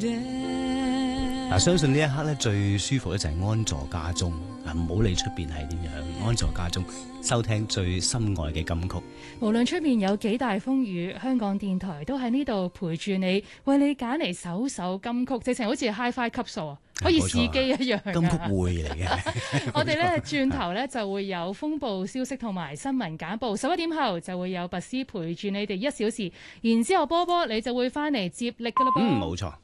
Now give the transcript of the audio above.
相信呢一刻咧最舒服咧就係安坐家中，唔好理出邊係點樣，安坐家中收聽最心愛嘅金曲。 無論出面有幾大風雨，香港電台都喺呢度陪住你，為你揀嚟首首金曲，直情好似 Hi-Fi 級數啊，可以試機一樣。 金曲會嚟嘅。 我哋咧轉頭咧就會有風暴消息同埋新聞簡報，11點後就會有拔斯陪住你哋1小時，然之後波波你就會翻嚟接力㗎啦噃。 冇錯。